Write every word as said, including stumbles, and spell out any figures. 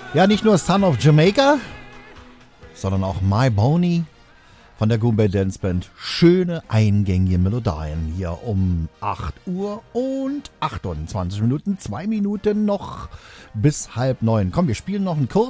Ja, nicht nur Son of Jamaica, sondern auch My Boney von der Goombay Dance Band. Schöne eingängige Melodien hier um acht Uhr und achtundzwanzig Minuten, zwei Minuten noch bis halb neun. Komm, wir spielen noch einen kurzen